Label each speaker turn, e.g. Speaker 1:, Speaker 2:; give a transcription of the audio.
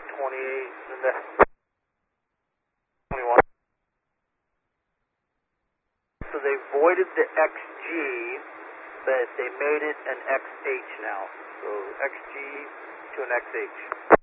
Speaker 1: and the 21. So they voided the XG, but they made it an XH now. So XG to an XH.